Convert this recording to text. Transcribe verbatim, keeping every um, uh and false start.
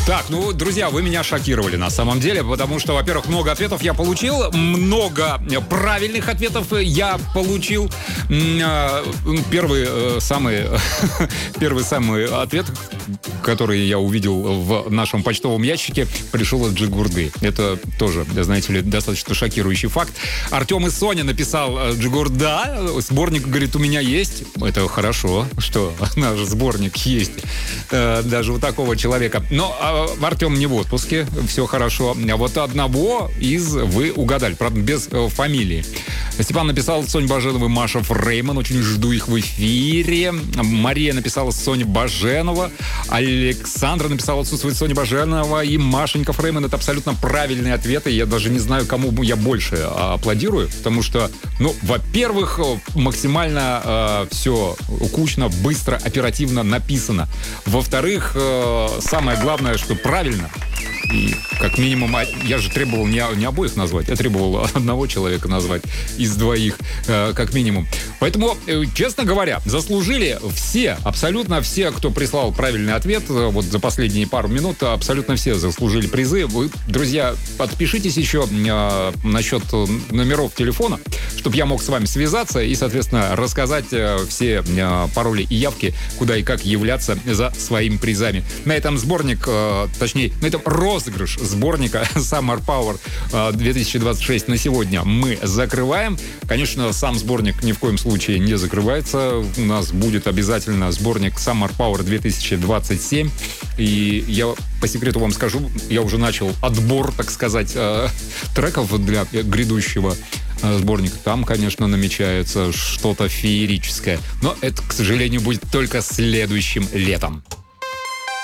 Так, ну, друзья, вы меня шокировали на самом деле, потому что, во-первых, много ответов я получил, много правильных ответов я получил. Первый самый, первый самый ответ, который я увидел в нашем почтовом ящике, пришел от Джигурды. Это тоже, знаете ли, достаточно шокирующий факт. Артем из Сони написал: Джигурда, сборник, говорит, у меня есть. Это хорошо, что наш сборник есть даже у такого человека. Но Артем не в отпуске, все хорошо. А вот одного из вы угадали, правда, без э, фамилии. Степан написал: Соня Баженова, Маша Фрейман. Очень жду их в эфире. Мария написала: Соня Баженова. Александра написала: отсутствует Соня Баженова и Машенька Фрейман. Это абсолютно правильные ответы. Я даже не знаю, кому я больше аплодирую, потому что, ну, во-первых, максимально э, все кучно, быстро, оперативно написано. Во-вторых, э, самое главное, что правильно. И как минимум, я же требовал не, не обоих назвать, я требовал одного человека назвать из двоих, э, как минимум. Поэтому, э, честно говоря, заслужили все, абсолютно все, кто прислал правильный ответ, э, вот за последние пару минут, абсолютно все заслужили призы. Вы, друзья, подпишитесь еще э, насчет номеров телефона, чтобы я мог с вами связаться и, соответственно, рассказать э, все э, пароли и явки, куда и как являться за своими призами. На этом сборник, э, точнее, на этом розыгрыш сборника Summer Power две тысячи двадцать шесть на сегодня мы закрываем. Конечно, сам сборник ни в коем случае не закрывается. У нас будет обязательно сборник Summer Power две тысячи двадцать семь. И я по секрету вам скажу, я уже начал отбор, так сказать, треков для грядущего сборника. Там, конечно, намечается что-то феерическое. Но это, к сожалению, будет только следующим летом.